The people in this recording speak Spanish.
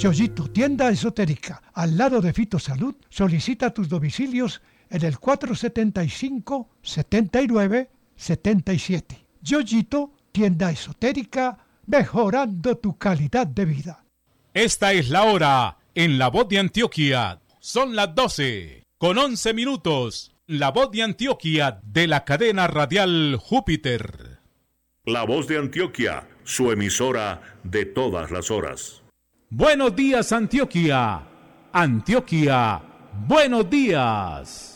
Yoyito, tienda esotérica, al lado de Fito Salud. Solicita tus domicilios en el 475-7977. Yoyito, tienda esotérica, mejorando tu calidad de vida. Esta es la hora en La Voz de Antioquia. Son las 12:11. La Voz de Antioquia de la cadena radial Júpiter. La Voz de Antioquia, su emisora de todas las horas. Buenos días, Antioquia. Antioquia, buenos días.